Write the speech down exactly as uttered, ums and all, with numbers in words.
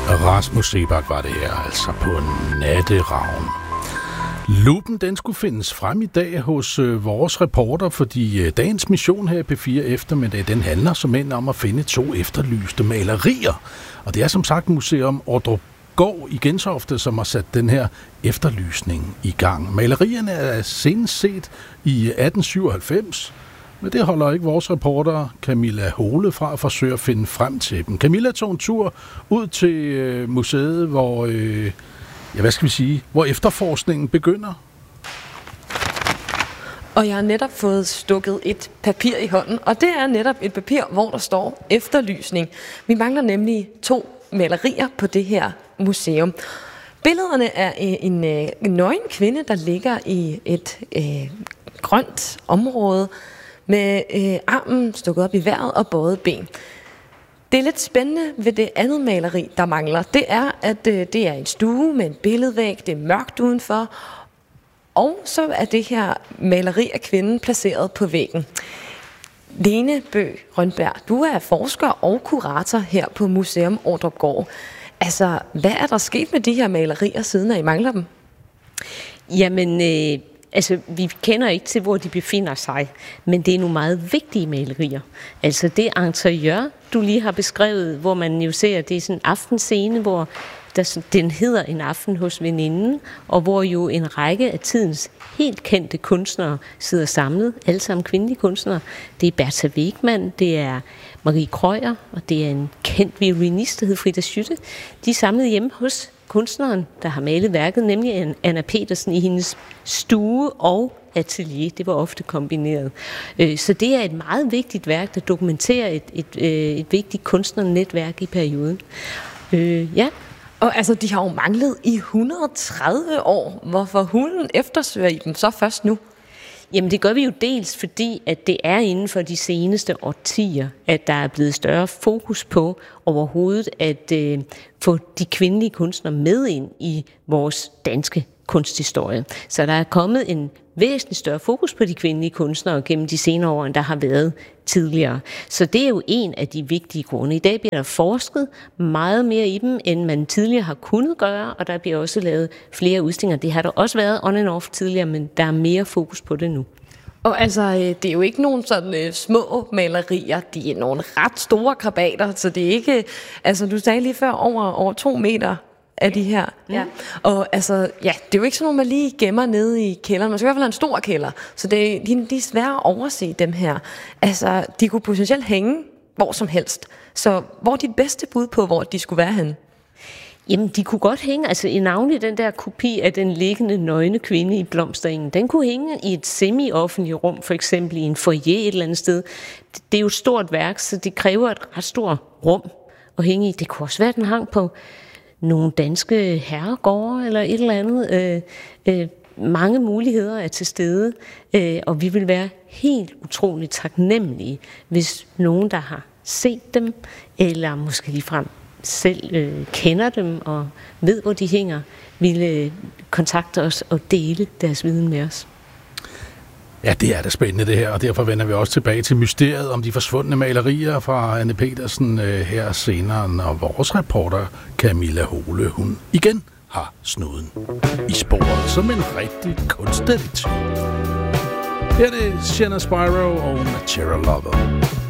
Rasmus Seebach var det her, altså på Natteravn. Lupen, den skulle findes frem i dag hos øh, vores reporter, fordi øh, dagens mission her i P fire Eftermiddag, den handler som end om at finde to efterlyste malerier. Og det er som sagt Museum Ordrupgaard i Gentofte, som har sat den her efterlysning i gang. Malerierne er senest set i atten syvoghalvfems, men det holder ikke vores reporter Camilla Hole fra at forsøge at finde frem til dem. Camilla tog en tur ud til øh, museet, hvor... Øh, Ja, hvad skal vi sige? Hvor efterforskningen begynder? Og jeg har netop fået stukket et papir i hånden, og det er netop et papir, hvor der står efterlysning. Vi mangler nemlig to malerier på det her museum. Billederne er en, en, en nøgen kvinde, der ligger i et øh, grønt område med øh, armen stukket op i vejret og bøjet ben. Det er lidt spændende ved det andet maleri, der mangler. Det er, at øh, det er en stue med en billedvæg, det er mørkt udenfor, og så er det her maleri af kvinden placeret på væggen. Lene Bøgh Rønberg, du er forsker og kurator her på Museum Ordrupgaard. Altså, hvad er der sket med de her malerier, siden at I mangler dem? Jamen... Øh Altså, vi kender ikke til, hvor de befinder sig, men det er nogle meget vigtige malerier. Altså, det interiør, du lige har beskrevet, hvor man jo ser, det er sådan en aftenscene, hvor der, den hedder En aften hos veninden, og hvor jo en række af tidens helt kendte kunstnere sidder samlet, alle sammen kvindelige kunstnere. Det er Berta Wegmann, det er Marie Krøyer, og det er en kendt violinist, der hedder Frida Schütte. De er samlet hjemme hos kunstneren, der har malet værket, nemlig Anna Petersen, i hendes stue og atelier. Det var ofte kombineret. Så det er et meget vigtigt værk, der dokumenterer et, et, et vigtigt kunstnernetværk i perioden. Ja. Og altså, de har jo manglet i et hundrede og tredive år. Hvorfor hulen eftersøger I dem så først nu? Jamen det gør vi jo dels, fordi at det er inden for de seneste årtier, at der er blevet større fokus på overhovedet at øh, få de kvindelige kunstnere med ind i vores danske kunsthistorie. Så der er kommet en væsentlig større fokus på de kvindelige kunstnere gennem de senere år, end der har været tidligere. Så det er jo en af de vigtige grunde. I dag bliver der forsket meget mere i dem, end man tidligere har kunnet gøre, og der bliver også lavet flere udstillinger. Det har der også været on and off tidligere, men der er mere fokus på det nu. Og altså, det er jo ikke nogen sådan uh, små malerier, de er nogle ret store krabater, så det er ikke, altså du sagde lige før, over, over to meter af de her. Ja. Og altså, ja, det er jo ikke sådan noget, man lige gemmer nede i kælderen. Man skal i hvert fald have en stor kælder, så det er, de, de er svære at overse, dem her. Altså, de kunne potentielt hænge hvor som helst. Så hvor er dit bedste bud på, hvor de skulle være henne? Jamen, de kunne godt hænge, altså i navnlig den der kopi af den liggende nøgne kvinde i blomsterengen, den kunne hænge i et semi-offentligt rum, for eksempel i en foyer et eller andet sted. Det er jo et stort værk, så det kræver et ret stort rum at hænge i. Det kunne også være, at den hang på nogle danske herregårde eller et eller andet. Øh, øh, mange muligheder er til stede, øh, og vi vil være helt utroligt taknemmelige, hvis nogen, der har set dem, eller måske ligefrem selv øh, kender dem og ved, hvor de hænger, ville øh, kontakte os og dele deres viden med os. Ja, det er da spændende det her, og derfor vender vi også tilbage til mysteriet om de forsvundne malerier fra Anne Petersen øh, her senere, når vores reporter Camilla Hole, hun igen har snuden i sporet som en rigtig kunstdetektiv. Her er det Sienna Spyro og Material Lover.